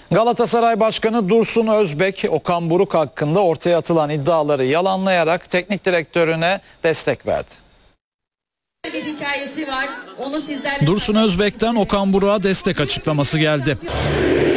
Galatasaray Başkanı Dursun Özbek, Okan Buruk hakkında ortaya atılan iddiaları yalanlayarak teknik direktörüne destek verdi. Bir hikayesi var. Onu sizlerle... Dursun Özbek'ten Okan Buruk'a destek açıklaması geldi.